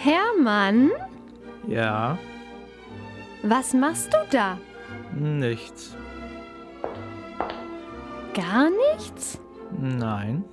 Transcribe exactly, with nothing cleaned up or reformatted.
Hermann, Ja, was machst du da? nichts. Gar nichts? Nein.